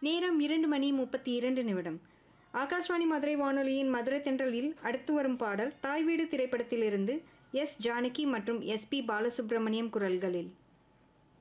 நேரம் 2:32. ஆகாஷ்வாணி மதுரை வானொலியின் மதுரை தென்றலில் அடுத்து வரும் பாடல் தாய் வீடு திரைப்படத்திலிருந்து எஸ். ஜானகி மற்றும் எஸ். பி. பாலசுப்ரமணியம் குரல்களில்.